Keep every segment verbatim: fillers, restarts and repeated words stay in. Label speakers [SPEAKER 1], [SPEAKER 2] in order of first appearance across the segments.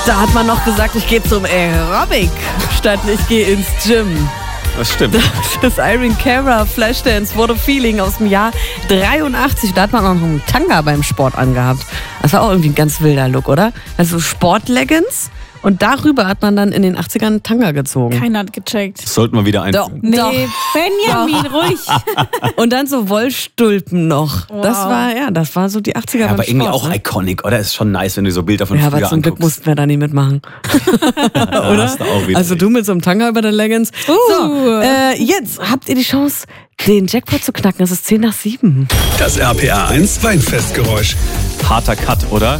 [SPEAKER 1] Da hat man noch gesagt, ich gehe zum Aerobic, statt ich gehe ins Gym.
[SPEAKER 2] Das stimmt.
[SPEAKER 1] Das Irene Cara Flashdance What a Feeling aus dem Jahr dreiundachtzig. Da hat man auch noch einen Tanga beim Sport angehabt. Das war auch irgendwie ein ganz wilder Look, oder? Also Sportleggings. Und darüber hat man dann in den achtzigern einen Tanga gezogen.
[SPEAKER 3] Keiner hat gecheckt.
[SPEAKER 2] Das sollten wir wieder einführen.
[SPEAKER 3] Nee,
[SPEAKER 1] Doch.
[SPEAKER 3] Benjamin, ruhig.
[SPEAKER 1] Und dann so Wollstulpen noch.
[SPEAKER 3] Wow.
[SPEAKER 1] Das war, ja, das war so die achtziger
[SPEAKER 2] Ja,
[SPEAKER 1] beim
[SPEAKER 2] aber irgendwie
[SPEAKER 1] Sport,
[SPEAKER 2] auch
[SPEAKER 1] ne?
[SPEAKER 2] iconic, oder? Ist schon nice, wenn du so Bilder von
[SPEAKER 1] Ja,
[SPEAKER 2] früher
[SPEAKER 1] aber zum Glück
[SPEAKER 2] anguckst.
[SPEAKER 1] mussten wir da nie mitmachen.
[SPEAKER 2] Oder? Hast du auch wieder
[SPEAKER 1] Also
[SPEAKER 2] recht.
[SPEAKER 1] du mit so einem Tanga über den Leggings.
[SPEAKER 3] Uh.
[SPEAKER 1] So, äh, jetzt habt ihr die Chance, den Jackpot zu knacken. Es ist zehn nach sieben.
[SPEAKER 4] Das R P R eins Weinfestgeräusch.
[SPEAKER 2] Harter Cut, oder?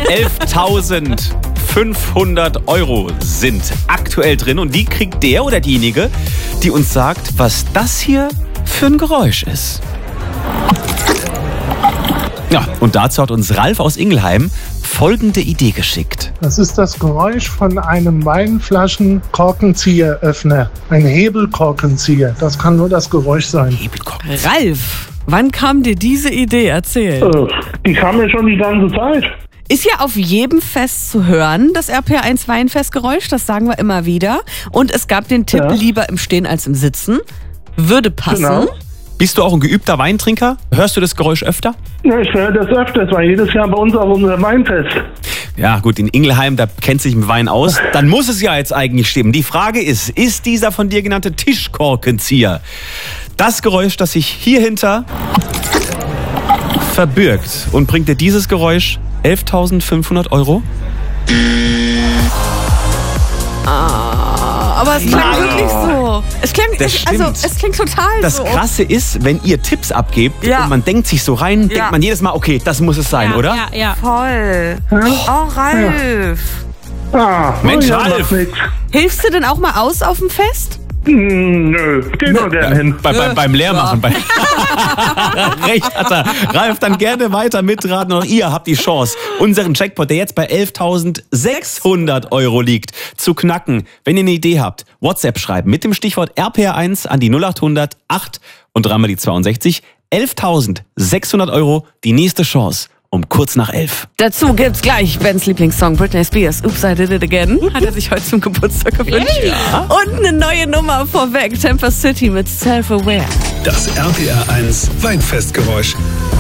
[SPEAKER 2] elftausendfünfhundert Euro sind aktuell drin und die kriegt der oder diejenige, die uns sagt, was das hier für ein Geräusch ist. Ja, und dazu hat uns Ralf aus Ingelheim folgende Idee geschickt.
[SPEAKER 5] Das ist das Geräusch von einem Weinflaschen-Korkenzieheröffner. Ein Hebelkorkenzieher. Das kann nur das Geräusch sein.
[SPEAKER 2] Hebelkorken.
[SPEAKER 1] Ralf, wann kam dir diese Idee? Erzähl.
[SPEAKER 5] Äh, Die kam mir schon die ganze Zeit.
[SPEAKER 1] Ist ja auf jedem Fest zu hören, das R P R eins Weinfestgeräusch. Das sagen wir immer wieder. Und es gab den Tipp,
[SPEAKER 5] Ja.
[SPEAKER 1] lieber im Stehen als im Sitzen. Würde passen.
[SPEAKER 5] Genau.
[SPEAKER 2] Bist du auch ein geübter Weintrinker? Hörst du das Geräusch öfter?
[SPEAKER 5] Ja, ich höre das öfters, weil jedes Jahr bei uns auf unserem Weinfest.
[SPEAKER 2] Ja gut, in Ingelheim, da kennt sich mit Wein aus. Dann muss es ja jetzt eigentlich stimmen. Die Frage ist, ist dieser von dir genannte Tischkorkenzieher das Geräusch, das sich hier hinter verbirgt? Und bringt dir dieses Geräusch elftausendfünfhundert Euro?
[SPEAKER 1] Aber es klang
[SPEAKER 2] Nein.
[SPEAKER 1] wirklich so. Es klang,
[SPEAKER 2] Das
[SPEAKER 1] es, also,
[SPEAKER 2] stimmt.
[SPEAKER 1] es klingt total
[SPEAKER 2] Das
[SPEAKER 1] so.
[SPEAKER 2] Krasse ist, wenn ihr Tipps abgebt
[SPEAKER 1] Ja.
[SPEAKER 2] und man denkt sich so rein,
[SPEAKER 1] Ja.
[SPEAKER 2] denkt man jedes Mal, okay, das muss es sein,
[SPEAKER 3] ja,
[SPEAKER 2] oder?
[SPEAKER 3] Ja, ja.
[SPEAKER 1] Voll. Oh, Ralf.
[SPEAKER 5] Ah,
[SPEAKER 2] Mensch,
[SPEAKER 5] ja,
[SPEAKER 2] Ralf.
[SPEAKER 5] macht nix.
[SPEAKER 1] Hilfst du denn auch mal aus auf dem Fest?
[SPEAKER 5] Hm, nö, geh nur gern hin.
[SPEAKER 2] Bei, bei, beim Leermachen. Bei Recht hat er. Ralf, dann gerne weiter mitraten. Auch ihr habt die Chance, unseren Jackpot, der jetzt bei elftausendsechshundert Euro liegt, zu knacken. Wenn ihr eine Idee habt, WhatsApp schreiben mit dem Stichwort R P R eins an die null acht hundert acht und dreimal die zweiundsechzig. elftausendsechshundert Euro, die nächste Chance. Um kurz nach elf.
[SPEAKER 1] Dazu gibt's gleich Bens Lieblingssong Britney Spears. Oops, I did it again. Hat er sich heute zum Geburtstag gewünscht.
[SPEAKER 2] Ja.
[SPEAKER 1] Und eine neue Nummer vorweg. Temper City mit Self-Aware.
[SPEAKER 4] Das R P R eins Weinfestgeräusch.